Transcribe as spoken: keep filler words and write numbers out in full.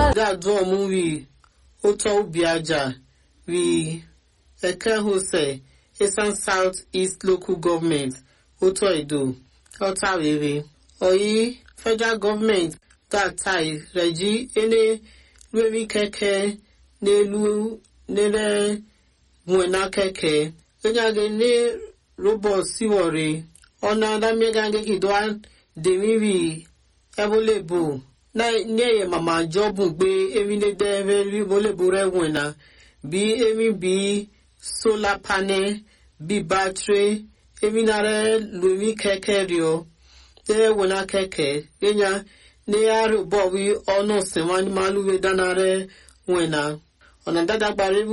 da do mu wi oto biaja wi eke hose Eastern South East Local Government oto edo ota wewe oyi federal government that tai reji ene lwemi keke nelu nele mwena keke enyage ne robot siwore ona da megange kidwa demiwi ebolebo na nye mama jobu gbe emi le deve ri bolebo re wena bi emi bi solar panel bi battery emi nare lumi keke rio te wona keke enya ne aro bo wi ono se wan malu we danare wena ona dada bare